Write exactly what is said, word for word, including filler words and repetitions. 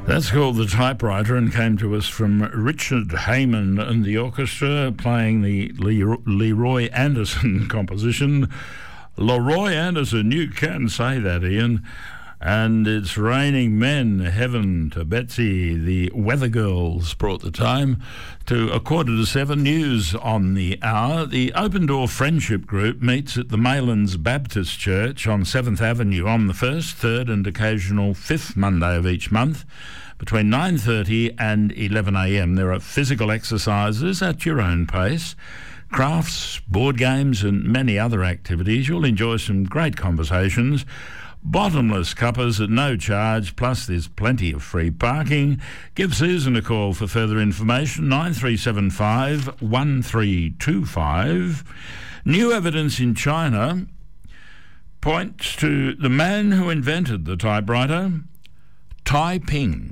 That's called The Typewriter and came to us from Richard Heyman and the orchestra playing the Leroy Anderson composition. Leroy Anderson, you can say that, Ian. And it's Raining Men, Heaven to Betsy. The Weather Girls brought the time to a quarter to seven. News on the hour. The Open Door Friendship Group meets at the Maylands Baptist Church on seventh Avenue on the first, third and occasional fifth Monday of each month between nine thirty and eleven a m. There are physical exercises at your own pace, crafts, board games and many other activities. You'll enjoy some great conversations. Bottomless cuppers at no charge, plus there's plenty of free parking. Give Susan a call for further information, nine three seven five, one three two five. New evidence in China points to the man who invented the typewriter, Tai Ping.